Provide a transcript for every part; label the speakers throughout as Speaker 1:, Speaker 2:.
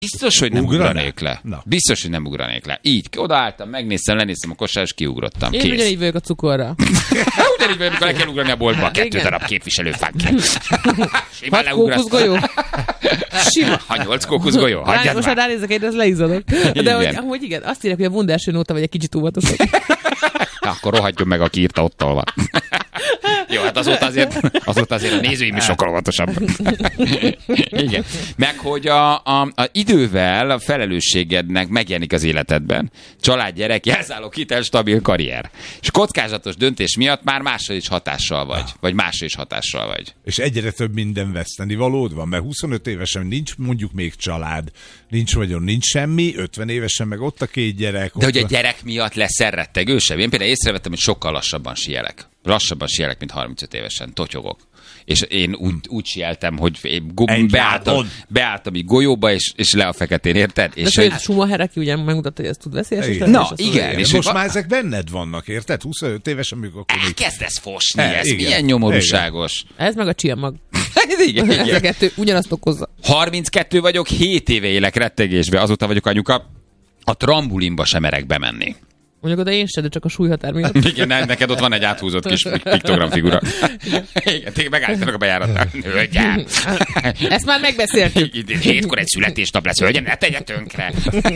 Speaker 1: Biztos, hogy nem ugranék le. Na. Biztos, hogy nem ugranék le. Így, odaálltam, megnéztem, lenéztem a kosár, és kiugrottam.
Speaker 2: Én ugyanígy vagyok a cukorra.
Speaker 1: Ugyanígy vagyok, amikor le kell ugrani a boltba. 2 darab képviselőfánk kell. Simán
Speaker 2: 6 kókuszgolyó? Sima.
Speaker 1: Ha 8 kókuszgolyó? Hagyjad
Speaker 2: most már ránézek, én ezt leizadok. De hogy igen, azt írják, hogy a Wunderschön óta vagy egy kicsit óvatosabb.
Speaker 1: Akkor rohadjon meg, aki írta, ott van. Jó, hát azóta azért a nézőim is sokkal óvatosabb. Igen. Meg, hogy a idővel a felelősségednek megjelenik az életedben. Család, gyerek, jelzálók, hitel, stabil karrier. És kockázatos döntés miatt már másra is hatással vagy.
Speaker 3: És egyre több minden veszteni valód van, mert 25 évesen nincs mondjuk még család, nincs vagyon, nincs semmi, 50 évesen meg ott a 2 gyerek.
Speaker 1: De hogy a gyerek miatt lesz rettegősebb. Én például észrevettem, hogy sokkal lassabban sielek. Lassabban sielek, mint 35 évesen. Totyogok. És én úgy sieltem, hogy én beálltam így golyóba, és le a feketén, érted?
Speaker 2: És hogy Schumacher, aki ugye megmutatta, hogy ezt tud veszélyes.
Speaker 1: Na, igen.
Speaker 3: És most már ezek benned vannak, érted? 25 évesen, amikor akkor még...
Speaker 1: Elkezdesz fosni, ez igen. Milyen nyomorúságos.
Speaker 2: Ez meg a csiamag.
Speaker 1: Igen.
Speaker 2: Ez a 2 ugyanazt okozza.
Speaker 1: 32 vagyok, 7 éve élek rettegésbe, azóta vagyok anyuka, a trambulinba sem merek bemenni.
Speaker 2: Mondjuk oda én sem, de csak a súlyhatár miatt.
Speaker 1: Igen, neked ott van egy áthúzott kis piktogramfigura. Igen, tényleg megállítanak a bejáratnál. Hölgyem!
Speaker 2: Ezt már megbeszéltük.
Speaker 1: 7-kor egy születésnap lesz, hölgyem, ne tegye tönkre.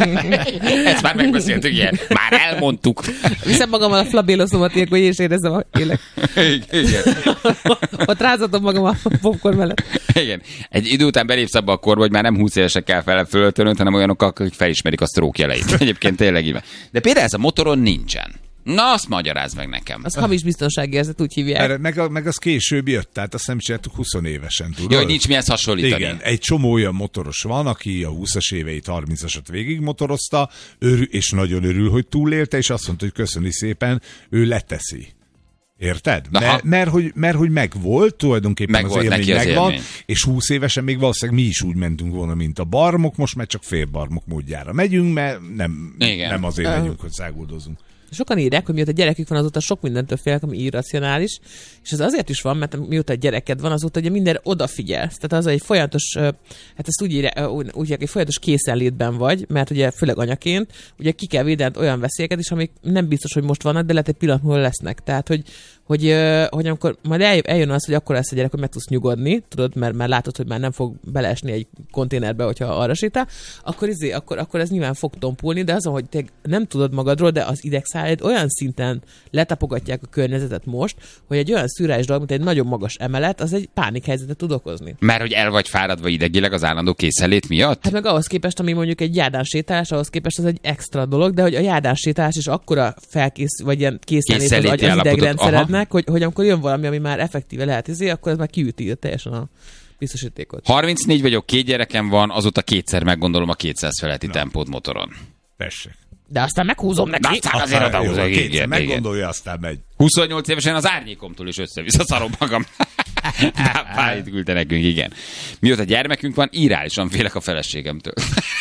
Speaker 1: Ezt már megbeszéltük, ilyen. Már elmondtuk.
Speaker 2: Viszem magammal a flabéloszomat, ilyenkor én is érezzem a élek.
Speaker 1: Igen.
Speaker 2: Ott rázatom magam a popcorn mellett.
Speaker 1: Igen. Egy idő után belépsz abba a korba, hogy már nem 20 évesek kell fölöltönöd, hanem olyanok, akik felismerik a stroke jeleit. Egyébként tényleg így van. De például ez a motoron nincsen. Na, azt magyarázd meg nekem.
Speaker 2: Az hamis biztonsági érzet, úgy hívják.
Speaker 3: Meg az később jött, tehát azt nem csináltuk 20 évesen, tudod?
Speaker 1: Jó, hogy nincs mihez hasonlítani.
Speaker 3: Igen, egy csomó olyan motoros van, aki a 20-as éveit, 30-asat végig motorozta, és nagyon örül, hogy túlélte, és azt mondta, hogy köszöni szépen, ő leteszi. Érted? Mert hogy megvolt, tulajdonképpen az élmény megvan, és 20 évesen még valószínűleg mi is úgy mentünk volna, mint a barmok, most már csak félbarmok módjára megyünk, mert nem azért megyünk, hogy száguldozunk.
Speaker 2: Sokan írják, hogy mióta gyerekük van, azóta sok mindentől félnek, ami irracionális, és ez azért is van, mert mióta gyereked van, azóta ugye mindenre odafigyelsz. Tehát az egy folyamatos, hát ezt úgy írják, egy folyamatos készenlétben vagy, mert ugye főleg anyaként, ugye ki kell védened olyan veszélyeket is, amik nem biztos, hogy most vannak, de lehet egy pillanat múlva lesznek. Tehát, hogy amikor majd eljön az, hogy akkor lesz a gyerek, hogy meg tudsz nyugodni, tudod, mert látod, hogy már nem fog beleesni egy konténerbe, hogyha arra sétál, akkor ez nyilván fog tompulni, de azon, hogy te nem tudod magadról, de az idegszálaid olyan szinten letapogatják a környezetet most, hogy egy olyan szürreális dolog, mint egy nagyon magas emelet, az egy pánikhelyzetet tud okozni.
Speaker 1: Mert hogy el vagy fáradva idegileg az állandó készenlét miatt?
Speaker 2: Hát meg ahhoz képest, ami mondjuk egy járdánsétálás, ahhoz képest az egy extra dolog, de hogy a járdánsétálás is akkora vagy ilyen készenlét az idegrendszerednek, hogy amikor jön valami, ami már effektíve lehet akkor ez már kiüti teljesen a biztosítékot.
Speaker 1: 34 vagyok, 2 gyerekem van, azóta 2-szer meggondolom a 200 feletti tempót motoron.
Speaker 3: Tessék.
Speaker 2: De aztán meghúzom neki.
Speaker 1: Aztán azért odahúzom.
Speaker 3: Kétszer meggondolja, aztán megy.
Speaker 1: 28 évesen az árnyékomtól is össze-vissza szarom magam. Pályit küldte nekünk, igen. Mióta gyermekünk van, irreálisan félek a feleségemtől.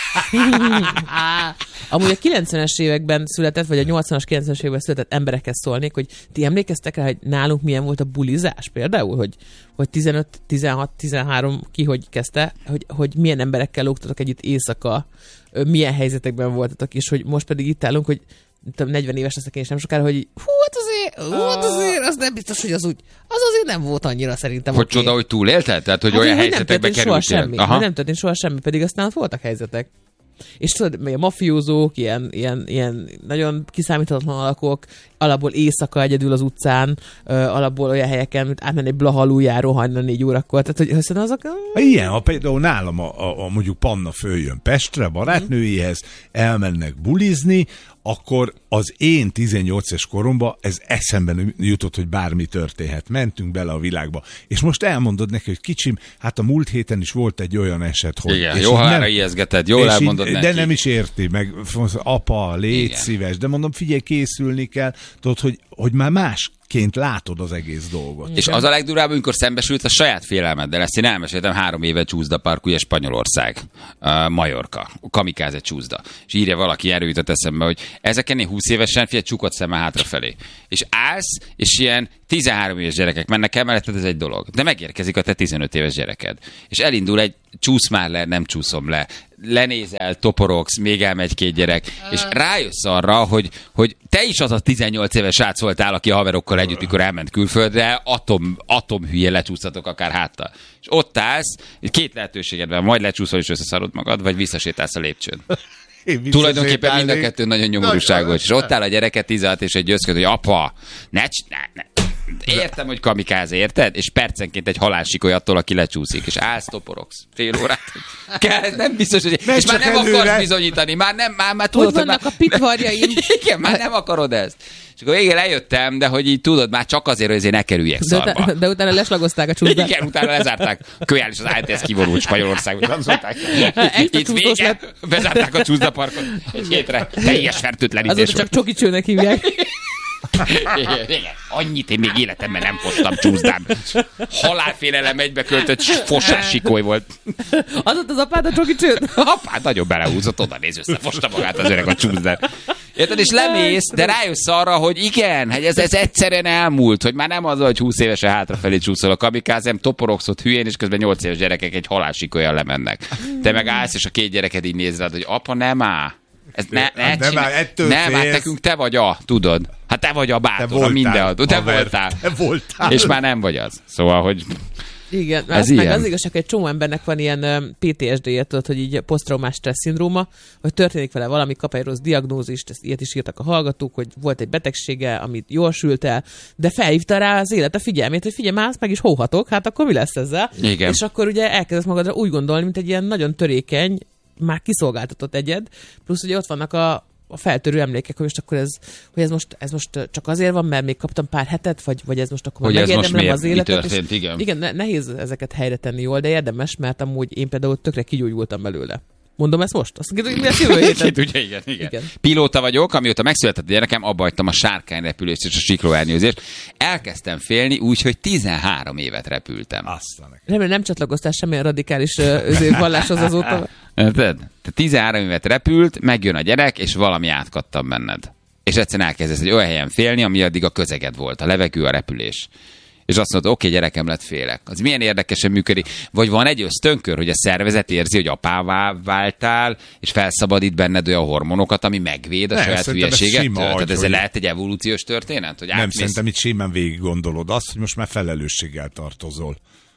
Speaker 2: Amúgy a 90-es években született, vagy a 80-as, 90-es években született emberekhez szólnék, hogy ti emlékeztek rá, hogy nálunk milyen volt a bulizás például, hogy 15, 16, 13 ki hogy kezdte, hogy milyen emberekkel lógtatok együtt éjszaka, milyen helyzetekben voltatok, és hogy most pedig itt állunk, hogy 40 éves leszek én is nem sokára, hogy azért, az nem biztos, hogy az azért nem volt annyira szerintem.
Speaker 1: Hogy csoda, hogy túlélted? Tehát, hogy olyan helyzetekbe kerültél?
Speaker 2: Nem történt soha semmi, pedig aztán voltak helyzetek. És tudod, a mafiózók, ilyen nagyon kiszámíthatatlan alakok, alapból éjszaka egyedül az utcán, alapból olyan helyeken, mint átmenni egy Blaha aluljáró hajnal 4 órakor. Tehát, hogy hiszen azok...
Speaker 3: Igen, ha például nálam mondjuk Panna följön Pestre, barátnőjéhez, elmennek bulizni, akkor az én 18-es koromban ez eszemben jutott, hogy bármi történhet. Mentünk bele a világba. És most elmondod neki, hogy kicsim, hát a múlt héten is volt egy olyan eset, hogy...
Speaker 1: Igen, jó halára ijeszgeted, jól elmondod neki.
Speaker 3: De nem is érti, meg apa, légy szíves, de mondom, figyelj, készülni kell, tudod, hogy már másként látod az egész dolgot.
Speaker 1: És az a legdurább, amikor szembesült a saját félelmeddel. Ezt én elmeséltem 3 éve csúszda park, ugye Spanyolország, Majorka, kamikáze csúszda. És írja valaki, erről jutott eszembe, hogy ezeken én 20 évesen, figyelj, csukott szemmel hátrafelé. És állsz, és ilyen 13 éves gyerekek mennek el, mert ez egy dolog. De megérkezik a te 15 éves gyereked. És elindul egy csúsz már le, nem csúszom le. lenézel, toporogsz, még elmegy 2 gyerek, és rájössz arra, hogy te is az a 18 éves srác voltál, aki a haverokkal együtt, mikor elment külföldre, atomhülye lecsúsztatok akár háttal. És ott állsz, 2 lehetőséged van, majd lecsúszol és összeszarod magad, vagy visszasétálsz a lépcsőn. Tulajdonképpen mind a kettő nagyon nyomorúságos. És ott áll a gyereke 16 és egy győzköd, hogy apa, ne. Értem, hogy kamikáze, érted? És percenként egy halálsikoly attól, aki lecsúszik, és állsz, toporogsz. Fél órát. Nem biztos, hogy... És már nem akarsz bizonyítani, már tudod,
Speaker 2: hogy vannak a pitvarjaim.
Speaker 1: Igen, már nem akarod ezt. És akkor végén eljöttem, de hogy így tudod, már csak azért, hogy ezért ne kerüljek szarba.
Speaker 2: De utána leslagozták a csúszdát.
Speaker 1: Igen, utána lezárták. Kölyál és az ATS kivonult Spanyolországban. Itt vége, bezárták a csúszdaparkot. Egy hétre teljes fertőtlenítés volt.
Speaker 2: Azóta csak csokicsőnek hívják.
Speaker 1: Igen. Annyit én még életemben nem fostam csúszdán. Halálfélelem egybeköltött fosás sikoly volt.
Speaker 2: Az ott az apád a csokicsőt?
Speaker 1: Apád nagyon belehúzott, oda néz, összefosta magát az öreg a csúszdán. Érted, és lemész, de rájössz arra, hogy igen, hogy ez egyszerűen elmúlt, hogy már nem az, hogy 20 évesen hátrafelé csúszol a kamikázem, toporogsz ott hülyén, és közben 8 éves gyerekek egy halálsikolyan lemennek. Te meg állsz, és a 2 gyereked így néz rád, hogy apa, nem áll. Ez nem, hát nekünk te vagy tudod. Hát te vagy a bátor, a mindenadó. Te voltál. És már nem vagy az. Szóval, hogy...
Speaker 2: Igen, ez meg az igazság, hogy egy csomó embernek van ilyen PTSD-je, tudod, hogy így posztraumás stressz szindróma, hogy történik vele valami, kap egy rossz diagnózist, ezt ilyet is írtak a hallgatók, hogy volt egy betegsége, amit jól sült el, de felhívta rá az élete figyelmét, hogy figyelj, már azt meg is hóhatok, hát akkor mi lesz ezzel?
Speaker 1: Igen. És
Speaker 2: akkor ugye elkezdesz magadra úgy gondolni, mint egy ilyen nagyon törékeny, már kiszolgáltatott egyed, plusz ugye ott vannak a feltörő emlékek, hogy most akkor ez most csak azért van, mert még kaptam pár hetet, vagy ez most akkor már megérdemlem az életet.
Speaker 1: Történt,
Speaker 2: igen, nehéz ezeket helyre tenni jól, de érdemes, mert amúgy én például tökre kigyógyultam belőle. Mondom ezt most? Azt mondjuk, hogy mi lesz jövő héten?
Speaker 1: Igen. Pilóta vagyok, amióta megszületett a gyerekem, abba hagytam a sárkányrepülést és a siklóernyőzést. Elkezdtem félni úgy, hogy 13 évet repültem.
Speaker 2: Remélem nem csatlakoztál semmilyen radikális valláshoz azóta.
Speaker 1: Te 13 évet repült, megjön a gyerek, és valami átkattam benned. És egyszerűen elkezdesz egy olyan helyen félni, ami addig a közeged volt, a levegő, a repülés. És azt mondod, oké, gyerekem lett, félek. Az milyen érdekesen működik. Vagy van egy ösztönkör, hogy a szervezet érzi, hogy apává váltál, és felszabadít benned olyan hormonokat, ami megvéd a saját hülyeségettől. Tehát ez lehet egy evolúciós történet? Hogy
Speaker 3: nem, szerintem itt simán végig gondolod azt, hogy most már felelősséggel tartozol.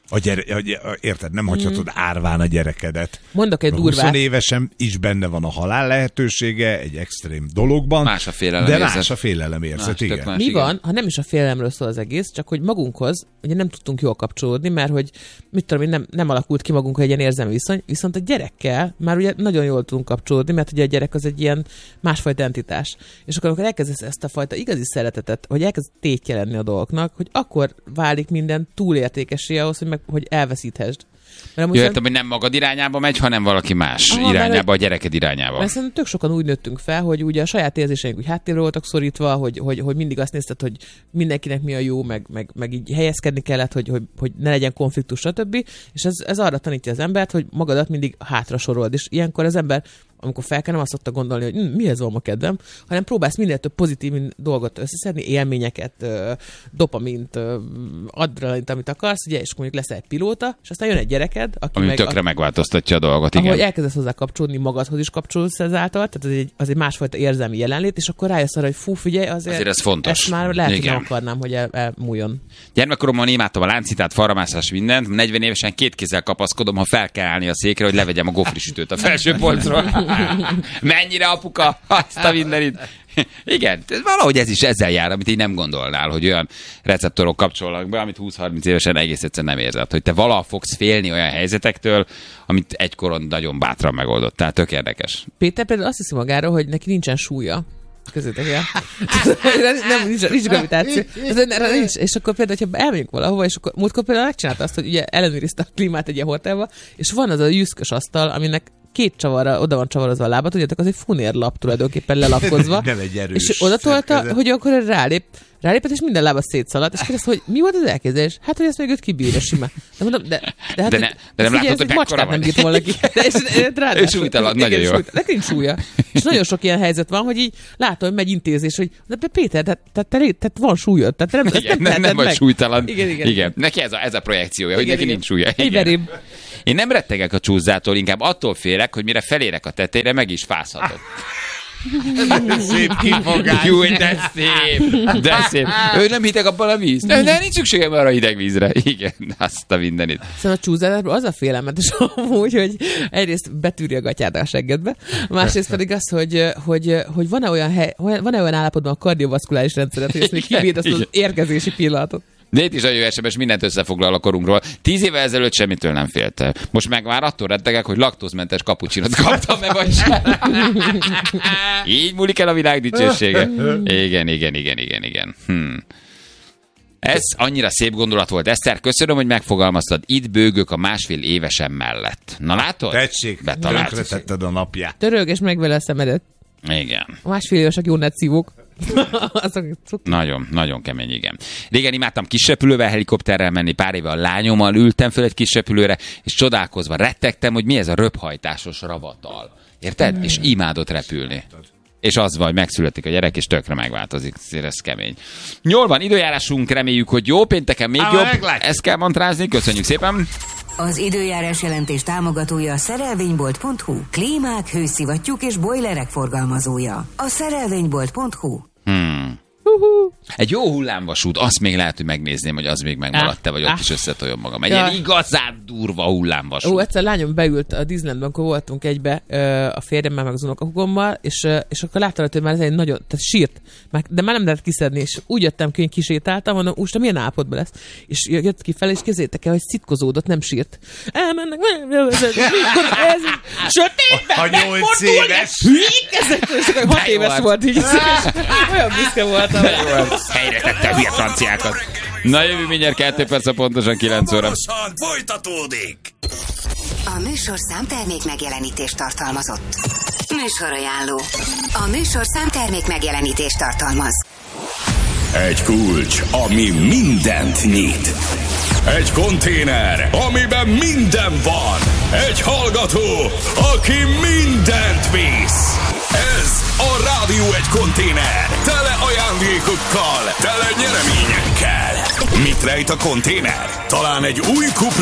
Speaker 3: Érted, nem hagyhatod árván a gyerekedet.
Speaker 2: Mondok egy durvát.
Speaker 3: 20 évesen is benne van a halál lehetősége egy extrém dologban.
Speaker 1: Más a félelem
Speaker 3: érzet. De más a félelem érzet, igen.
Speaker 2: Mi van, ha nem is a félelemről szól az egész, csak hogy magunkhoz ugye nem tudtunk jól kapcsolódni, mert hogy mit tudom én, nem alakult ki magunkhoz egy ilyen érzelmi viszony, viszont a gyerekkel már ugye nagyon jól tudunk kapcsolódni, mert ugye a gyerek az egy ilyen másfajta entitás. És akkor amikor elkezdesz ezt a fajta igazi szeretetet, hogy elkezd tétje lenni a dolgoknak, hogy akkor válik minden túlértékessé ahhoz, hogy elveszíthessd.
Speaker 1: Jöttem, hogy nem magad irányába megy, hanem valaki más irányába, a gyereked irányába.
Speaker 2: Mert szerintem tök sokan úgy nőttünk fel, hogy ugye a saját érzéseink úgy háttérre voltak szorítva, hogy mindig azt nézted, hogy mindenkinek mi a jó, meg így helyezkedni kellett, hogy ne legyen konfliktus, stb. És ez arra tanítja az embert, hogy magadat mindig hátra sorold. És ilyenkor az ember, amikor fel kell, nem azt szokta gondolni, hogy mihez van ma kedvem, hanem próbálsz minél több pozitív dolgot összeszedni, élményeket, dopamint, adrenalint, amit akarsz, ugye, és mondjuk lesz egy pilóta, és aztán jön egy gyereked,
Speaker 1: aki tökre megváltoztatja a dolgot, igen.
Speaker 2: Ahogy elkezdesz hozzá kapcsolódni, magadhoz is kapcsolódsz ezáltal, tehát az egy másfajta érzelmi jelenlét, és akkor rájössz arra, hogy fú, figyelj, azért ez fontos. Ezt már lehet, hogy nem akarnám, hogy elmúljon.
Speaker 1: Gyermekkoromban imádtam a láncitát, farramászás, mindent. 40 évesen 2 kézzel kapaszkodom, ha fel kell állni a székre, hogy levegyem a gofrisütőt a felső polcról. Mennyire apuka, azt a mindenit. Igen, valahogy ez is ezzel jár, amit így nem gondolnál, hogy olyan receptorok kapcsolnak be, amit 20-30 évesen egész egyszerűen nem érzed. Hogy te valaha fogsz félni olyan helyzetektől, amit egykoron nagyon bátran megoldott. Tehát tök érdekes.
Speaker 2: Péter például azt hiszi magáról, hogy neki nincsen súlya. Közétek el. nincs gravitáció. Nincs. És akkor például, hogyha elmegyünk valahova, és akkor múltkor például megcsinálta azt, hogy ugye ellenőrizte a klímát egy ilyen hotelba, és van az a jüszkös asztal, aminek 2 csavarra oda van csavarozva a lába, tudjátok, az egy funérlap tulajdonképpen lelapozva.
Speaker 3: Nem egy erős.
Speaker 2: És oda tolta, hogy akkor rálépett, és minden lába szétszaladt, és kérdezte, hogy mi volt az elképzelés? Hát, hogy ezt még őt kibírja simán. De mondom, de
Speaker 1: nem látod, hogy mekkora
Speaker 2: nem bírt volna ki.
Speaker 1: Ő súlytalan, nagyon jó.
Speaker 2: Neki nincs súlya. És nagyon sok ilyen helyzet van, hogy így látom, hogy megy intézés, hogy de Péter, tehát van súlyod, tehát
Speaker 1: nem vagy súlytalan.
Speaker 2: Igen.
Speaker 1: Neki ez a projekciója, hogy neki nincs súlya. Én nem rettegek a csúszától, inkább attól félek, hogy mire felérek a tetejére, meg is fázhatok.
Speaker 3: Szép kifogás.
Speaker 1: Jó, de szép. Ő nem hideg abban a víz. De nincs szükségem arra a hideg vízre. Igen, azt a mindenit.
Speaker 2: Szóval a csúszásról az a félelmetes amúgy, hogy egyrészt betűri a gatyád a seggedbe, másrészt pedig az, hogy van-e olyan állapotban a kardiovaszkuláris rendszeret, hogy ezt még kivéd azt az érkezési pillanatot.
Speaker 1: De itt is a jó SMS mindent összefoglal a korunkról. 10 évvel ezelőtt semmitől nem félte. Most meg már attól rettegek, hogy laktózmentes kapucsinot kaptam-e, vagy sem. Így múlik el a világ dicsősége. Igen. Ez annyira szép gondolat volt, Eszter. Köszönöm, hogy megfogalmaztad. Itt bőgök a 1,5 évesem mellett. Na látod?
Speaker 3: Tetszik, tönkretetted a napját.
Speaker 2: Törög és megvele a szemedet.
Speaker 1: Igen.
Speaker 2: A 1,5 évesek jó netszívók.
Speaker 1: Nagyon kemény, igen. Régen imádtam kisrepülővel, helikopterrel menni, pár éve a lányommal ültem föl egy kisrepülőre, és csodálkozva rettegtem, hogy mi ez a röphajtásos ravatal. Érted? És imádott repülni. És az van, hogy megszületik a gyerek, és tökre megváltozik. Ez kemény. Jól van, időjárásunk, reméljük, hogy jó. Pénteken még jobb. Ezt kell mantrázni. Köszönjük szépen.
Speaker 4: Az időjárás jelentés támogatója a szerelvénybolt.hu. Klímák, hőszivattyúk és bojlerek forgalmazója. A szerelvénybolt.hu.
Speaker 1: Egy jó hullámvasút, azt még lehet, hogy megnézném, hogy az még megmaradt-e, vagy ott is összetoljom magam. Egy ilyen igazán durva hullámvasút.
Speaker 2: Egyszer lányom beült a Disneylandben, akkor voltunk egybe a férjemmel, meg az unokahúgommal, és akkor láttam, hogy már ez egy nagyon, tehát sírt, de már nem lehet kiszedni, és úgy jöttem ki, hogy kisétáltam, mondom, úristen, milyen állapotban lesz. És jött ki fel, és képzeljétek el, hogy szitkozódott, nem sírt. Elmennek, sötétben,
Speaker 3: a 8 éves.
Speaker 2: És 6 éves volt, így olyan büszke voltam.
Speaker 1: Helyre tette a hülye franciákat. Na, jövő mindjárt 2 perc, pontosan 9 óra.
Speaker 5: Folytatódik.
Speaker 4: A műsorszám termék megjelenítést tartalmazott. Műsorajánló. A műsorszám termék megjelenítést tartalmaz.
Speaker 5: Egy kulcs, ami mindent nyit. Egy konténer, amiben minden van. Egy hallgató, aki mindent visz. Ez a Rádió Egy konténer. Tele ajándékokkal, tele nyereményekkel. Mit rejt a konténer? Talán egy új Cupra